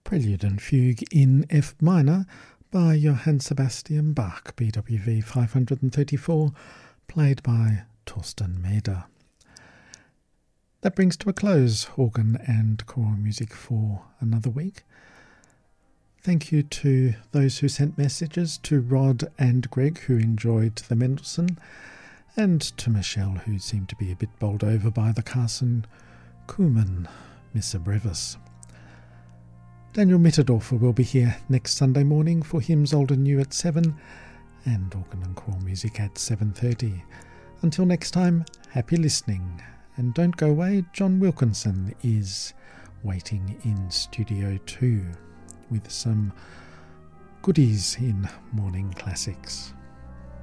Prelude and Fugue in F minor by Johann Sebastian Bach, BWV 534, played by Torsten Maeder. That brings to a close organ and choral music for another week. Thank you to those who sent messages, to Rod and Greg who enjoyed the Mendelssohn, and to Michelle who seemed to be a bit bowled over by the Carson Kuhlmann Missa Brevis. Daniel Mitterdorfer will be here next Sunday morning for Hymns Old and New at 7 and organ and choral music at 7:30. Until next time, happy listening. And don't go away, John Wilkinson is waiting in Studio 2 with some goodies in Morning Classics.